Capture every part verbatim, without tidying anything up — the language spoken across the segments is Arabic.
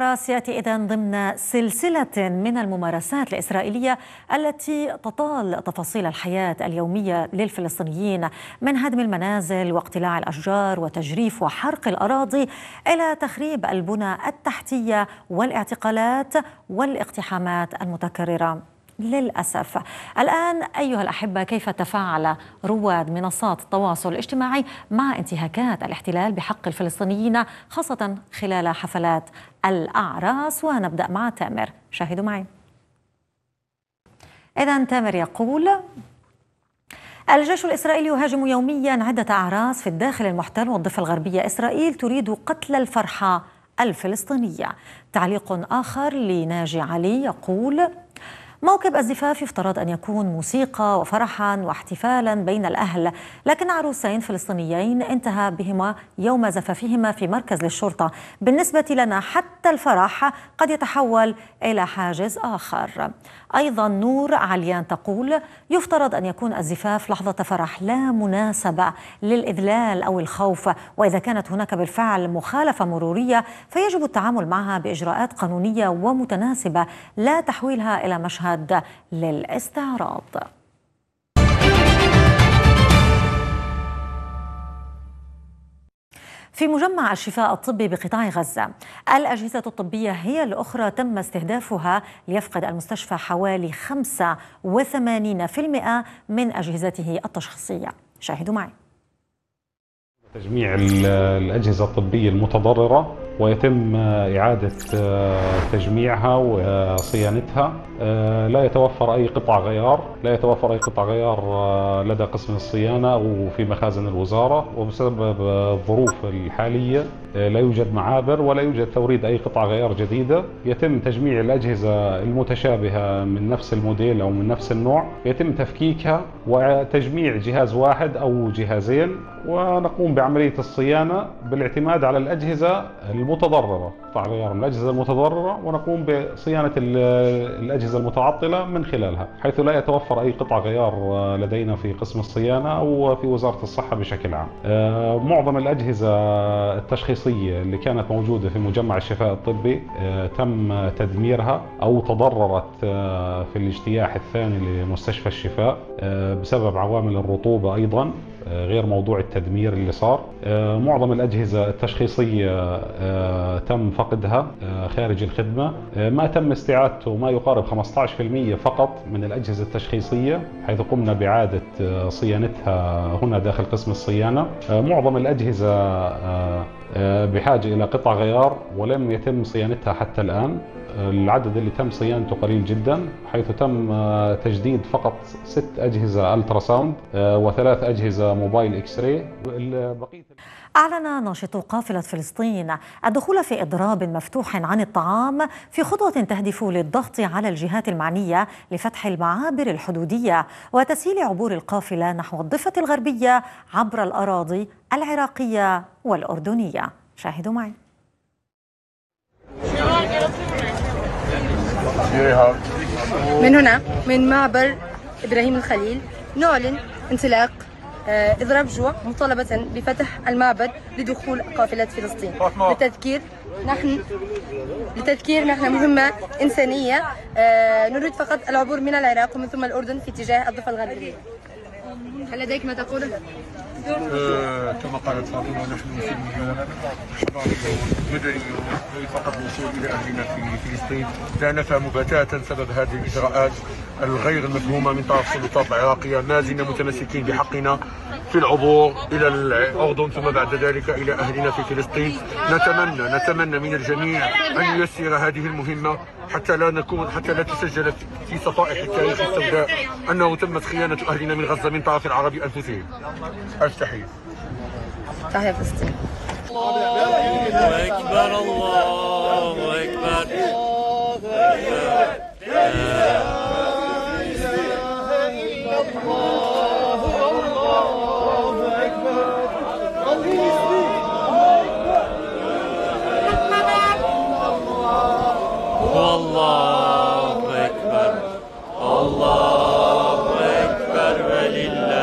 الأعراس يأتي إذن ضمن سلسلة من الممارسات الإسرائيلية التي تطال تفاصيل الحياة اليومية للفلسطينيين، من هدم المنازل واقتلاع الأشجار وتجريف وحرق الأراضي إلى تخريب البنى التحتية والاعتقالات والاقتحامات المتكررة. للأسف الآن أيها الأحبة، كيف تفاعل رواد منصات التواصل الاجتماعي مع انتهاكات الاحتلال بحق الفلسطينيين، خاصة خلال حفلات الأعراس؟ ونبدأ مع تامر، شاهدوا معي. إذن تامر يقول: الجيش الإسرائيلي يهاجم يوميا عدة أعراس في الداخل المحتل والضفة الغربية. إسرائيل تريد قتل الفرحة الفلسطينية. تعليق آخر لناجي علي يقول: موكب الزفاف يفترض أن يكون موسيقى وفرحا واحتفالا بين الأهل، لكن عروسين فلسطينيين انتهى بهما يوم زفافهما في مركز للشرطة. بالنسبة لنا حتى الفرح قد يتحول إلى حاجز آخر. أيضا نور عليان تقول: يفترض أن يكون الزفاف لحظة فرح لا مناسبة للإذلال أو الخوف، وإذا كانت هناك بالفعل مخالفة مرورية فيجب التعامل معها بإجراءات قانونية ومتناسبة، لا تحويلها إلى مشهد للاستعراض. في مجمع الشفاء الطبي بقطاع غزة، الأجهزة الطبية هي الأخرى تم استهدافها، ليفقد المستشفى حوالي خمسة وثمانين بالمئة من أجهزته التشخيصية. شاهدوا معي. تجميع الأجهزة الطبية المتضررة ويتم إعادة تجميعها وصيانتها. لا يتوفر أي قطع غيار لا يتوفر أي قطع غيار لدى قسم الصيانة أو في مخازن الوزارة، وبسبب الظروف الحالية لا يوجد معابر ولا يوجد توريد أي قطع غيار جديدة. يتم تجميع الأجهزة المتشابهة من نفس الموديل أو من نفس النوع، يتم تفكيكها وتجميع جهاز واحد أو جهازين، ونقوم بعملية الصيانة بالاعتماد على الأجهزة المتضررة، قطع غيار من الأجهزة المتضررة، ونقوم بصيانة الأجهزة المتعطلة من خلالها، حيث لا يتوفر أي قطع غيار لدينا في قسم الصيانة أو في وزارة الصحة بشكل عام. معظم الأجهزة التشخيصية اللي كانت موجودة في مجمع الشفاء الطبي تم تدميرها أو تضررت في الاجتياح الثاني لمستشفى الشفاء بسبب عوامل الرطوبة أيضا، غير موضوع التدمير اللي صار. معظم الأجهزة التشخيصية تم فقدها خارج الخدمة. ما تم استعادته ما يقارب خمسة عشر بالمئة فقط من الأجهزة التشخيصية، حيث قمنا بإعادة صيانتها هنا داخل قسم الصيانة. معظم الأجهزة بحاجة إلى قطع غيار ولم يتم صيانتها حتى الآن. العدد اللي تم صيانته قليل جدا، حيث تم تجديد فقط ست أجهزة ألتراساوند وثلاث أجهزة موبايل إكس راي. أعلن ناشطو قافلة فلسطين الدخول في إضراب مفتوح عن الطعام في خطوة تهدف للضغط على الجهات المعنية لفتح المعابر الحدودية وتسهيل عبور القافلة نحو الضفة الغربية عبر الأراضي العراقية والأردنية. شاهدوا معي. من هنا من معبر إبراهيم الخليل نعلن انطلاق إضراب جوع مطالبة بفتح المعبر لدخول قافلة فلسطين. للتذكير نحن لتذكير نحن مهمة إنسانية، نريد فقط العبور من العراق ومن ثم الأردن في اتجاه الضفة الغربية. هل لديك ما تقوله؟ أه كما قالت فاطمة، نحن في مدني فقط الوصول إلى أهلنا في فلسطين. لا نفهم بتاتا سبب هذه الإجراءات الغير المفهومة من طرف السلطات العراقية. ما زلنا متمسكين بحقنا في العبور إلى الأردن ثم بعد ذلك إلى أهلنا في فلسطين. نتمنى نتمنى من الجميع أن ييسر هذه المهمة حتى لا نكون حتى لا تسجل في صفائح التاريخ السوداء أنه تمت خيانة أهلنا من غزة من طرف العرب أنفسهم. أستحي. تحيا فلسطين. الله أكبر الله أكبر. الله أكبر الله أكبر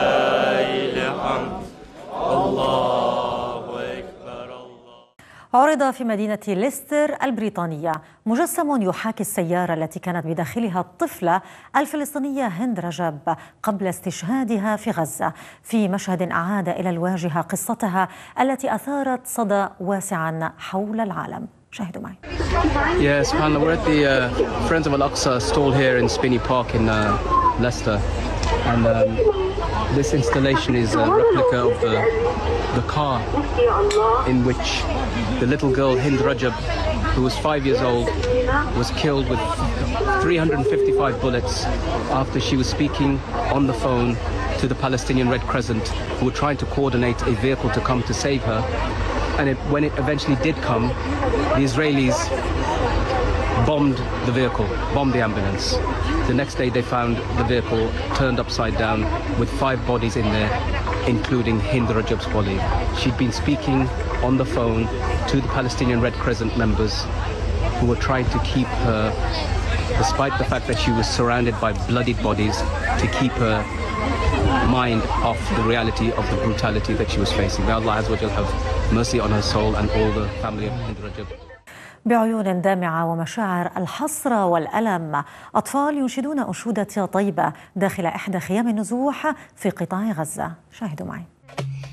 ولله الحمد. الله أكبر الله. عرض في مدينة ليستر البريطانية مجسم يحاكي السيارة التي كانت بداخلها الطفلة الفلسطينية هند رجب قبل استشهادها في غزة، في مشهد أعاد إلى الواجهة قصتها التي أثارت صدى واسعا حول العالم. شاهدوا معي. Yeah, subhanAllah, we're at the uh, Friends of Al-Aqsa stall here in Spinney Park in uh, Leicester, and um, this installation is a replica of the, the car in which the little girl Hind Rajab, who was five years old, was killed with three hundred fifty-five bullets after she was speaking on the phone to the Palestinian Red Crescent, who were trying to coordinate a vehicle to come to save her. And it, when it eventually did come, the Israelis bombed the vehicle, bombed the ambulance. The next day they found the vehicle turned upside down with five bodies in there, including Hind Rajab's body. She'd been speaking on the phone to the Palestinian Red Crescent members who were trying to keep her, despite the fact that she was surrounded by bloodied bodies, to keep her mind off the reality of the brutality that she was facing. May Allah Azza wa Jal have mercy on her soul and all the family of Hind Rajab. بعيون دامعة ومشاعر الحسرة والألم، أطفال ينشدون أنشودة طيبة داخل إحدى خيام النزوح في قطاع غزة. شاهدوا معي.